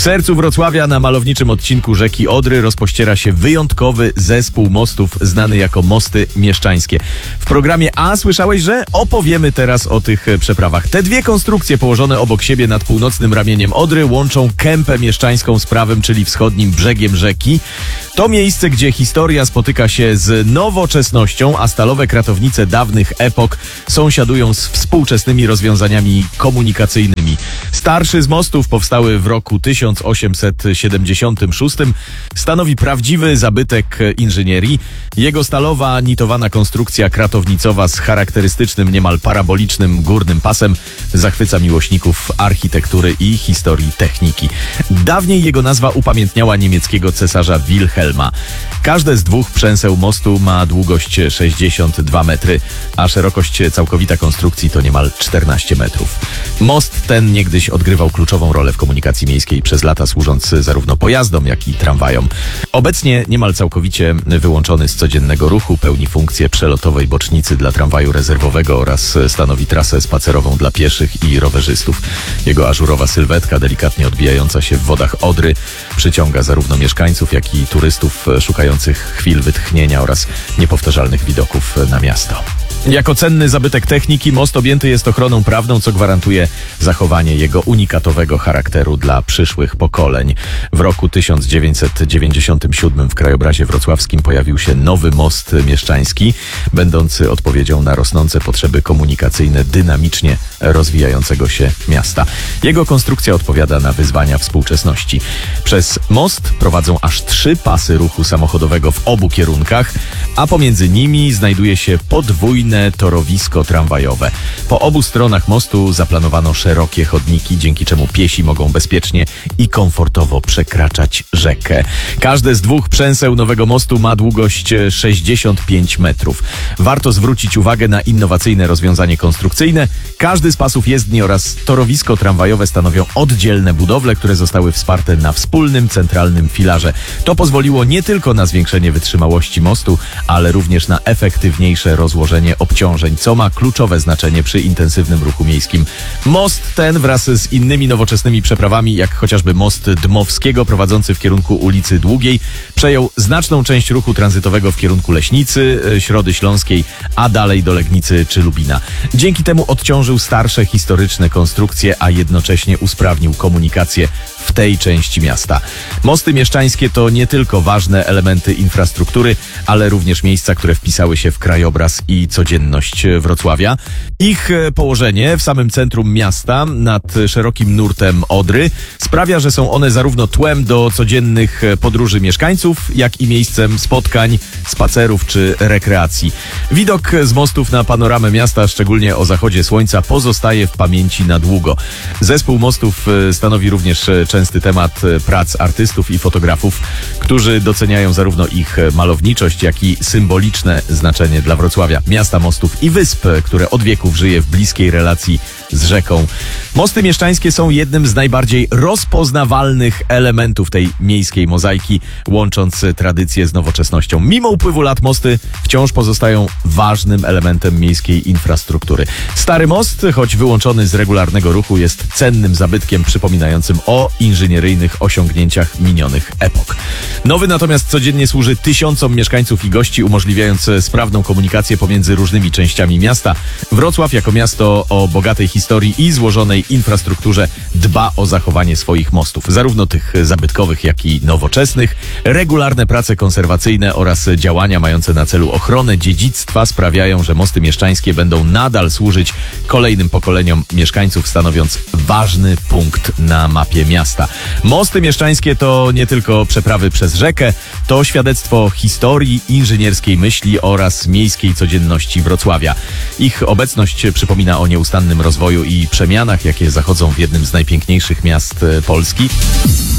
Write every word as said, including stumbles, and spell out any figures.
sercu Wrocławia na malowniczym odcinku rzeki Odry rozpościera się wyjątkowy zespół mostów znany jako Mosty Mieszczańskie. W programie A słyszałeś, że opowiemy teraz o tych przeprawach. Te dwie konstrukcje położone obok siebie nad północnym ramieniem Odry łączą Kępę Mieszczańską z prawym, czyli wschodnim brzegiem rzeki. To miejsce, gdzie historia spotyka się z nowoczesnością, a stalowe kratownice dawnych epok sąsiadują z współczesnymi rozwiązaniami komunikacyjnymi. Starszy z mostów, powstały w roku tysiąc osiemset siedemdziesiątym szóstym, stanowi prawdziwy zabytek inżynierii. Jego stalowa, nitowana konstrukcja kratownicowa z charakterystycznym, niemal parabolicznym górnym pasem zachwyca miłośników architektury i historii techniki. Dawniej jego nazwa upamiętniała niemieckiego cesarza Wilhelma. Każde z dwóch przęseł mostu ma długość sześćdziesiąt dwa metry, a szerokość całkowita konstrukcji to niemal czternaście metrów. Most ten niegdyś odgrywał kluczową rolę w komunikacji miejskiej, przez lata służąc zarówno pojazdom, jak i tramwajom. Obecnie niemal całkowicie wyłączony z codziennego ruchu, pełni funkcję przelotowej bocznicy dla tramwaju rezerwowego oraz stanowi trasę spacerową dla pieszych i rowerzystów. Jego ażurowa sylwetka, delikatnie odbijająca się w wodach Odry, przyciąga zarówno mieszkańców, jak i turystów szukających chwil wytchnienia oraz niepowtarzalnych widoków na miasto. Jako cenny zabytek techniki most objęty jest ochroną prawną, co gwarantuje zachowanie jego unikatowego charakteru dla przyszłych pokoleń. W roku tysiąc dziewięćset dziewięćdziesiątym siódmym w krajobrazie wrocławskim pojawił się nowy most mieszczański, będący odpowiedzią na rosnące potrzeby komunikacyjne dynamicznie rozwijającego się miasta. Jego konstrukcja odpowiada na wyzwania współczesności. Przez most prowadzą aż trzy pasy ruchu samochodowego w obu kierunkach, a pomiędzy nimi znajduje się podwójne torowisko tramwajowe. Po obu stronach mostu zaplanowano szerokie chodniki, dzięki czemu piesi mogą bezpiecznie i komfortowo przekraczać rzekę. Każde z dwóch przęseł nowego mostu ma długość sześćdziesiąt pięć metrów. Warto zwrócić uwagę na innowacyjne rozwiązanie konstrukcyjne. Każdy z pasów jezdni oraz torowisko tramwajowe stanowią oddzielne budowle, które zostały wsparte na wspólnym centralnym filarze. To pozwoliło nie tylko na zwiększenie wytrzymałości mostu, ale również na efektywniejsze rozłożenie obciążeń, co ma kluczowe znaczenie przy intensywnym ruchu miejskim. Most ten wraz z innymi nowoczesnymi przeprawami, jak chociażby most Dmowskiego prowadzący w kierunku ulicy Długiej, przejął znaczną część ruchu tranzytowego w kierunku Leśnicy, Środy Śląskiej, a dalej do Legnicy czy Lubina. Dzięki temu odciążył starsze historyczne konstrukcje, a jednocześnie usprawnił komunikację w tej części miasta. Mosty mieszczańskie to nie tylko ważne elementy infrastruktury, ale również miejsca, które wpisały się w krajobraz i codzienność Wrocławia. Ich położenie w samym centrum miasta, nad szerokim nurtem Odry, sprawia, że są one zarówno tłem do codziennych podróży mieszkańców, jak i miejscem spotkań, spacerów czy rekreacji. Widok z mostów na panoramę miasta, szczególnie o zachodzie słońca, pozostaje w pamięci na długo. Zespół mostów stanowi również częsty temat prac artystów i fotografów, którzy doceniają zarówno ich malowniczość, jak i symboliczne znaczenie dla Wrocławia, miasta mostów i wysp, które od wieków żyje w bliskiej relacji z rzeką. Mosty mieszczańskie są jednym z najbardziej rozpoznawalnych elementów tej miejskiej mozaiki, łącząc tradycję z nowoczesnością. Mimo upływu lat mosty wciąż pozostają ważnym elementem miejskiej infrastruktury. Stary most, choć wyłączony z regularnego ruchu, jest cennym zabytkiem przypominającym o inżynieryjnych osiągnięciach minionych epok. Nowy natomiast codziennie służy tysiącom mieszkańców i gości, umożliwiając sprawną komunikację pomiędzy różnymi częściami miasta. Wrocław jako miasto o bogatej historii i złożonej infrastrukturze dba o zachowanie swoich mostów, zarówno tych zabytkowych, jak i nowoczesnych. Regularne prace konserwacyjne oraz działania mające na celu ochronę dziedzictwa sprawiają, że mosty mieszczańskie będą nadal służyć kolejnym pokoleniom mieszkańców, stanowiąc ważny punkt na mapie miasta. Mosty mieszczańskie to nie tylko przeprawy przez rzekę, to świadectwo historii, inżynierskiej myśli oraz miejskiej codzienności Wrocławia. Ich obecność przypomina o nieustannym rozwoju i przemianach, jakie zachodzą w jednym z najpiękniejszych miast Polski.